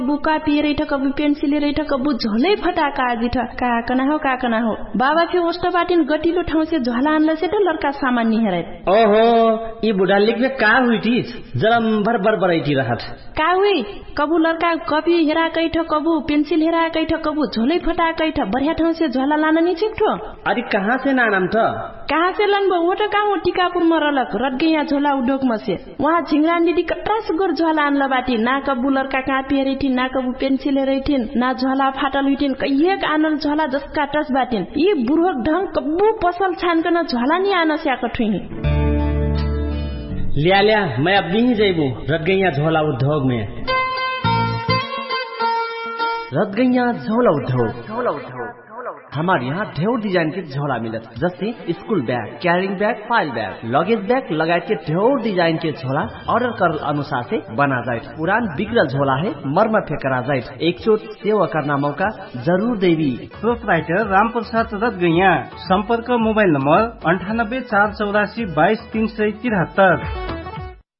बुका पिए कबु पेन्सिल रैठ कबु झोलै फटाका आजिठ काकना हो बाबा फे ओस्ट बाटिन गटिलो ठाउँ से झोला आनला से लड़का सामान नि हेरै ओहो ई बुढा लिखबे का हुइटी जरम भर बराइटी रहत का हुई कबु लड़का कपी हेरा कैठ कबु पेन्सिल हेरा कैठ कबु झोलै फटा कैठ बढ़िया ठाउँ से झोला लान नि छिक्ठो अरे कहाँ से नाम त कहाँ से लन वो त कहाँ टिकापुर मरलक रटगैया झोला उद्योग मसे वहाँ झिंगरा दिदी कट्रास गोर झोला आनला बाटी ना कबु लड़का कहाँ पिएरैठी ना कबु पेन्सिल हेरैठिन ना झोला फाटल हुइटिन कहिएक आनल झोला जसका टस बाटिन यी बुढोक ढंग कबु पसल छानकन झोला नि आन स्याक ठुइनी लिया मैं अब नहीं जाइबू रटगैया झोला उद्योग में रटगैया झोला उद्योग हमारे यहाँ ढेर डिजाइन के झोला मिलत जैसे school bag carrying bag file bag luggage bag लगायत के ढेर डिजाइन के झोला ऑर्डर कर अनुसार से बना जाए पुरान बिगड़ल झोला है मरम्मत करा जाए एक चोट सेवा करना मौका जरूर देवी प्रोपराइटर रामप्रसाद रटगैया संपर्क मोबाइल नंबर 98 484 22 373